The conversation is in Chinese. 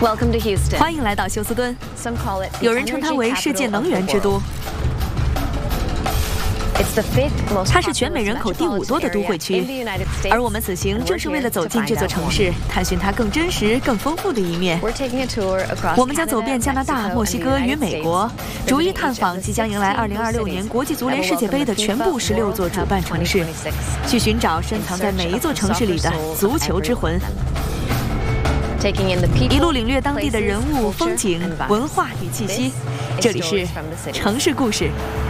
Welcome to Houston. 欢迎来到休斯敦， Some call it the 有人称它 energy 为世界 capital 能 of 源 the 之都。 world. It's the fifth most 它是全 populous 美人口第5多的都会 metropolitan 区 area in the United States, 而我们此行 and 正 we're 是为 here 了走 to 进这 find 座 out 城 more. 市，探寻它更真实、更丰富的一面。 We're taking a tour across 我们将走 Canada, 遍加拿大、 Mexico, 墨 and 西 the 哥与 United 美国， States, 逐一 visiting 探 each 访 of 即 the 将迎来 16 2026年 cities 国际足 that 联 will 世界 welcome 杯 the 的全 FIFA 部16 World 座主 Cup 办城市， 2026, 去寻找深藏在每一座城市里的足球之魂， taking in the 一路 people, 领略当地的人 places, 物、 culture, 风景 and、vibes. 文化与气息。 This is 这里是 Stories from the City. 城市故事。